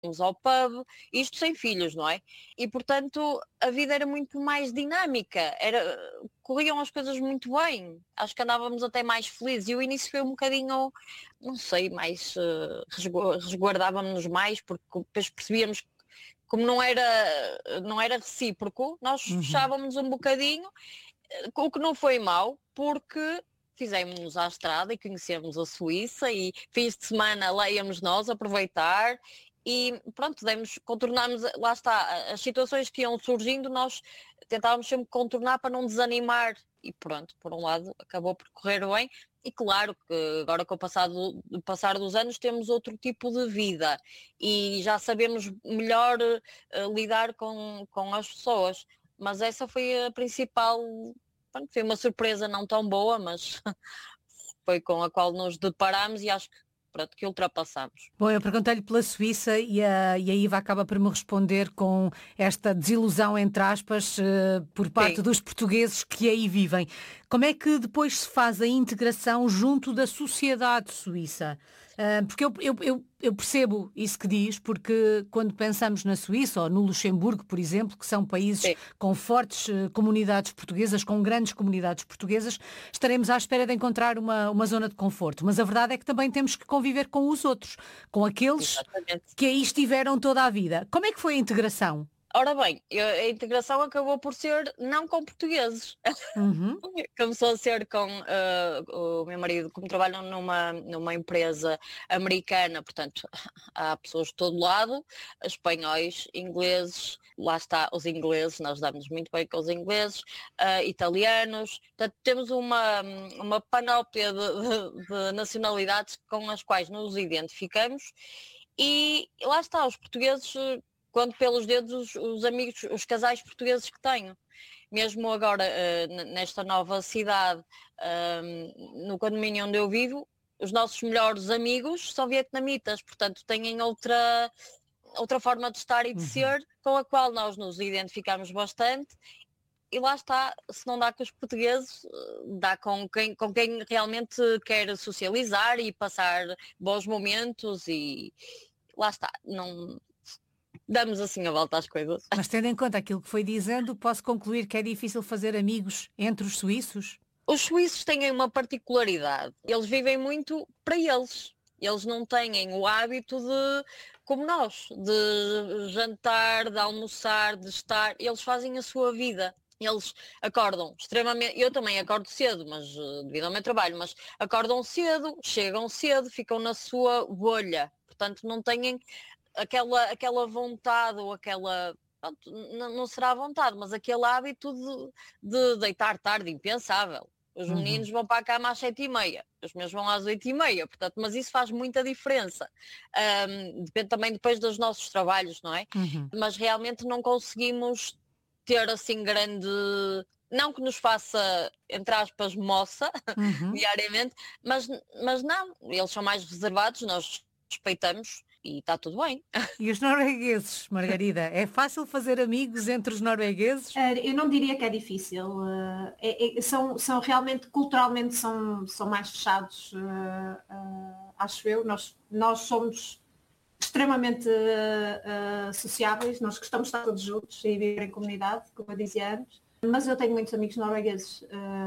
ao pub, isto sem filhos, não é? E portanto a vida era muito mais dinâmica, corriam as coisas muito bem, acho que andávamos até mais felizes e o início foi um bocadinho, não sei, mais resguardávamos-nos mais porque depois percebíamos que como não era recíproco, nós fechávamos um bocadinho, o que não foi mau, porque fizemos-nos à estrada e conhecemos a Suíça e fins de semana lá íamos nós aproveitar e pronto, contornámos, lá está, as situações que iam surgindo, nós tentávamos sempre contornar para não desanimar e pronto, por um lado acabou por correr bem e claro que agora com o passar dos anos temos outro tipo de vida e já sabemos melhor lidar com as pessoas, mas essa foi a principal. Pronto, foi uma surpresa não tão boa, mas foi com a qual nos deparamos e acho que, pronto, que ultrapassamos. Bom, eu perguntei-lhe pela Suíça e a Iva acaba por me responder com esta desilusão, entre aspas, por parte Sim. dos portugueses que aí vivem. Como é que depois se faz a integração junto da sociedade suíça? Porque eu percebo isso que diz, porque quando pensamos na Suíça ou no Luxemburgo, por exemplo, que são países Sim. com fortes comunidades portuguesas, com grandes comunidades portuguesas, estaremos à espera de encontrar uma zona de conforto. Mas a verdade é que também temos que conviver com os outros, com aqueles Exatamente. que aí estiveram toda a vida. Como é que foi a integração? Ora bem, a integração acabou por ser não com portugueses. Uhum. Começou a ser com o meu marido, como trabalham numa empresa americana, portanto, há pessoas de todo lado, espanhóis, ingleses, lá está os ingleses, nós damos muito bem com os ingleses, italianos, portanto, temos uma panóplia de nacionalidades com as quais nos identificamos e lá está, os portugueses, conto pelos dedos os amigos, os casais portugueses que tenho. Mesmo agora, nesta nova cidade, no condomínio onde eu vivo, os nossos melhores amigos são vietnamitas, portanto têm outra forma de estar e de ser, com a qual nós nos identificamos bastante. E lá está, se não dá com os portugueses, dá com quem realmente quer socializar e passar bons momentos e lá está, não damos assim a volta às coisas. Mas tendo em conta aquilo que foi dizendo, posso concluir que é difícil fazer amigos entre os suíços? Os suíços têm uma particularidade. Eles vivem muito para eles. Eles não têm o hábito de, como nós, de jantar, de almoçar, de estar. Eles fazem a sua vida. Eles acordam extremamente. Eu também acordo cedo, mas devido ao meu trabalho, mas acordam cedo, chegam cedo, ficam na sua bolha. Portanto, não têm aquela vontade ou aquela. Pronto, não será vontade, mas aquele hábito de deitar tarde, impensável. Os meninos vão para a cama às 7h30, os meus vão às 8h30, portanto, mas isso faz muita diferença. Depende também depois dos nossos trabalhos, não é? Mas realmente não conseguimos ter assim grande. Não que nos faça, entre aspas, moça diariamente, mas não, eles são mais reservados, nós respeitamos e está tudo bem. E os noruegueses, Margarida? É fácil fazer amigos entre os noruegueses? Eu não diria que é difícil. São realmente, culturalmente, são mais fechados, acho eu. Nós somos extremamente sociáveis, nós gostamos de estar todos juntos e viver em comunidade, como eu dizia antes. Mas eu tenho muitos amigos noruegueses.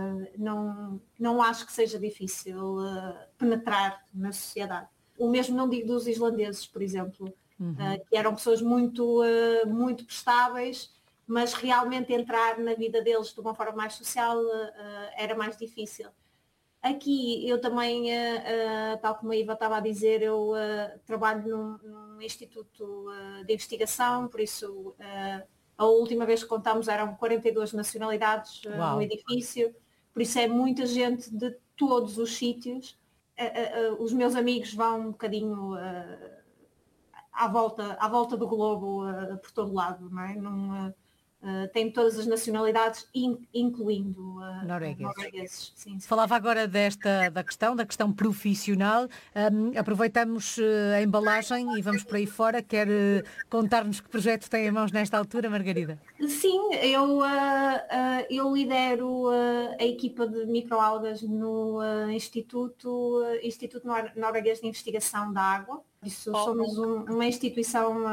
Não acho que seja difícil penetrar na sociedade. O mesmo não digo dos islandeses, por exemplo, que eram pessoas muito prestáveis, mas realmente entrar na vida deles de uma forma mais social era mais difícil. Aqui eu também, tal como a Iva estava a dizer, eu trabalho num instituto de investigação, por isso a última vez que contámos eram 42 nacionalidades no edifício, por isso é muita gente de todos os sítios. Os meus amigos vão um bocadinho à volta do globo por todo lado, não é? Tem todas as nacionalidades, incluindo noruegueses. Sim. Falava agora da questão profissional. Aproveitamos a embalagem e vamos por aí fora. Quer contar-nos que projeto tem em mãos nesta altura, Margarida? Sim, eu lidero a equipa de microalgas no Instituto Norueguês de Investigação da Água. Isso, somos uma instituição